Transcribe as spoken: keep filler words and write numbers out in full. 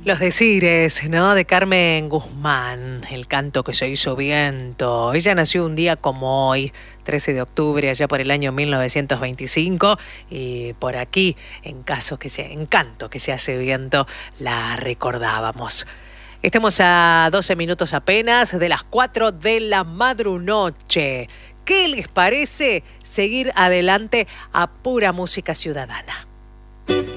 Los decires, ¿no? De Carmen Guzmán, el canto que se hizo viento. Ella nació un día como hoy, trece de octubre, allá por el año mil novecientos veinticinco, y por aquí, en caso que sea, en canto que se hace viento, la recordábamos. Estamos a doce minutos apenas de las cuatro de la madrunoche. ¿Qué les parece seguir adelante a pura música ciudadana?